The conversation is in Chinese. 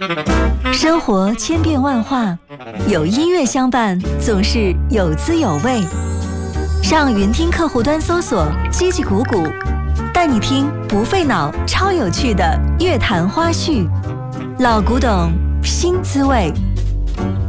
生活千变万化，有音乐相伴，总是有滋有味。上云听客户端搜索“叽叽鼓鼓”，带你听不费脑、超有趣的乐坛花絮，老古董新滋味。